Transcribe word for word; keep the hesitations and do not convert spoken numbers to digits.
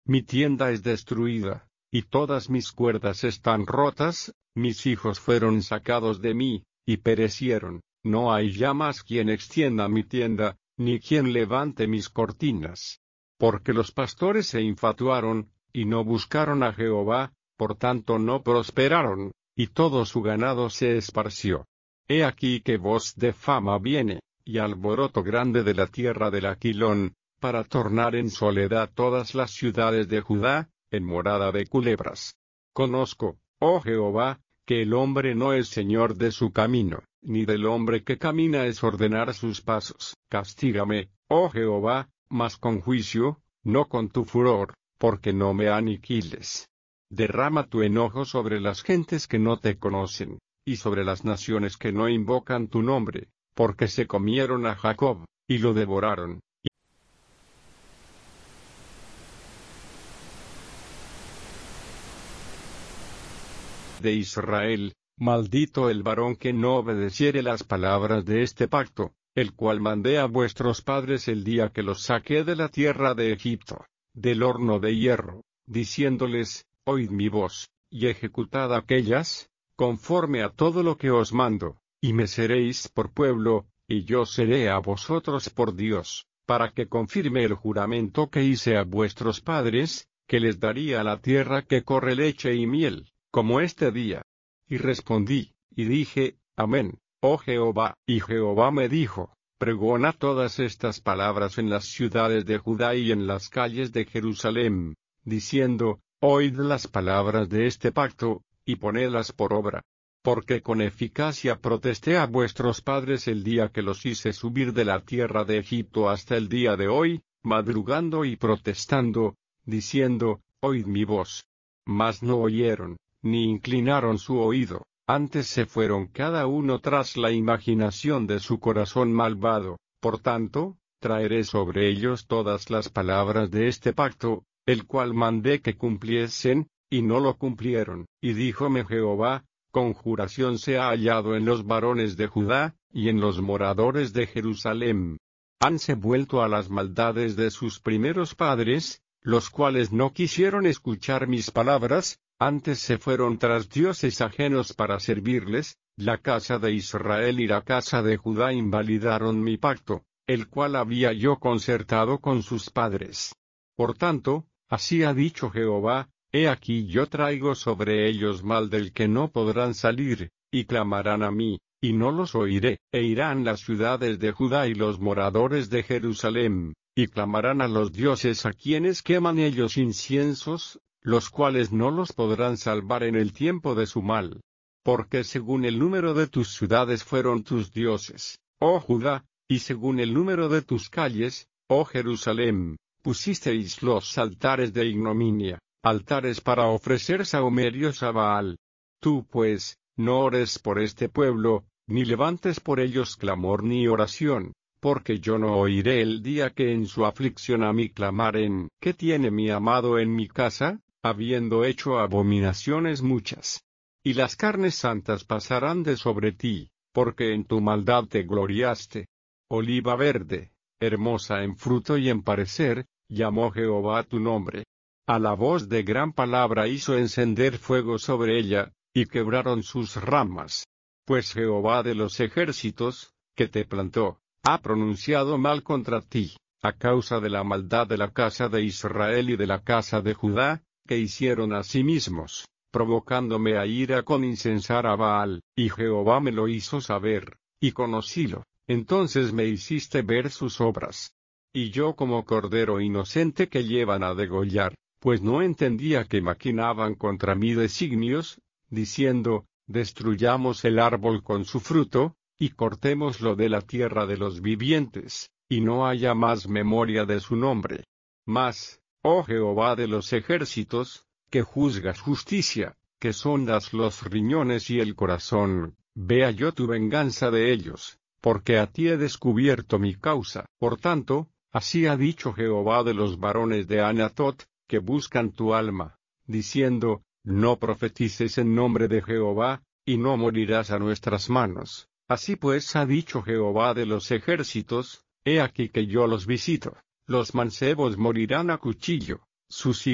mi tienda es destruida, y todas mis cuerdas están rotas, mis hijos fueron sacados de mí, y perecieron, no hay ya más quien extienda mi tienda, ni quien levante mis cortinas. Porque los pastores se infatuaron, y no buscaron a Jehová, por tanto no prosperaron, y todo su ganado se esparció. He aquí que voz de fama viene, y alboroto grande de la tierra del Aquilón, para tornar en soledad todas las ciudades de Judá, en morada de culebras. Conozco, oh Jehová, que el hombre no es señor de su camino, ni del hombre que camina es ordenar sus pasos. Castígame, oh Jehová, mas con juicio, no con tu furor, porque no me aniquiles. Derrama tu enojo sobre las gentes que no te conocen, y sobre las naciones que no invocan tu nombre, porque se comieron a Jacob, y lo devoraron. De Israel, maldito el varón que no obedeciere las palabras de este pacto, el cual mandé a vuestros padres el día que los saqué de la tierra de Egipto, del horno de hierro, diciéndoles, oíd mi voz, y ejecutad aquellas, conforme a todo lo que os mando, y me seréis por pueblo, y yo seré a vosotros por Dios, para que confirme el juramento que hice a vuestros padres, que les daría la tierra que corre leche y miel, como este día. Y respondí, y dije, Amén, oh Jehová. Y Jehová me dijo, pregona todas estas palabras en las ciudades de Judá y en las calles de Jerusalén, diciendo, oíd las palabras de este pacto, y ponedlas por obra. Porque con eficacia protesté a vuestros padres el día que los hice subir de la tierra de Egipto hasta el día de hoy, madrugando y protestando, diciendo, oíd mi voz. Mas no oyeron, ni inclinaron su oído, antes se fueron cada uno tras la imaginación de su corazón malvado. Por tanto, traeré sobre ellos todas las palabras de este pacto, el cual mandé que cumpliesen, y no lo cumplieron. Y díjome Jehová, conjuración se ha hallado en los varones de Judá, y en los moradores de Jerusalén. Hanse vuelto a las maldades de sus primeros padres, los cuales no quisieron escuchar mis palabras, antes se fueron tras dioses ajenos para servirles. La casa de Israel y la casa de Judá invalidaron mi pacto, el cual había yo concertado con sus padres. Por tanto, así ha dicho Jehová, he aquí yo traigo sobre ellos mal del que no podrán salir, y clamarán a mí, y no los oiré, e irán las ciudades de Judá y los moradores de Jerusalén, y clamarán a los dioses a quienes queman ellos inciensos, los cuales no los podrán salvar en el tiempo de su mal. Porque según el número de tus ciudades fueron tus dioses, oh Judá, y según el número de tus calles, oh Jerusalén, pusisteis los altares de ignominia, altares para ofrecer sahumerios a Baal. Tú pues, no ores por este pueblo, ni levantes por ellos clamor ni oración, porque yo no oiré el día que en su aflicción a mí clamaren. ¿Qué tiene mi amado en mi casa, habiendo hecho abominaciones muchas? Y las carnes santas pasarán de sobre ti, porque en tu maldad te gloriaste. Oliva verde, hermosa en fruto y en parecer, llamó Jehová tu nombre. A la voz de gran palabra hizo encender fuego sobre ella, y quebraron sus ramas. Pues Jehová de los ejércitos, que te plantó, ha pronunciado mal contra ti, a causa de la maldad de la casa de Israel y de la casa de Judá, que hicieron a sí mismos, provocándome a ira con incensar a Baal. Y Jehová me lo hizo saber, y conocílo. Entonces me hiciste ver sus obras. Y yo como cordero inocente que llevan a degollar, pues no entendía que maquinaban contra mí designios, diciendo, destruyamos el árbol con su fruto, y cortémoslo de la tierra de los vivientes, y no haya más memoria de su nombre. Mas, oh Jehová de los ejércitos, que juzgas justicia, que sondas los riñones y el corazón, vea yo tu venganza de ellos, porque a ti he descubierto mi causa. Por tanto, así ha dicho Jehová de los varones de Anatot, que buscan tu alma, diciendo, no profetices en nombre de Jehová, y no morirás a nuestras manos. Así pues ha dicho Jehová de los ejércitos, he aquí que yo los visito, los mancebos morirán a cuchillo, sus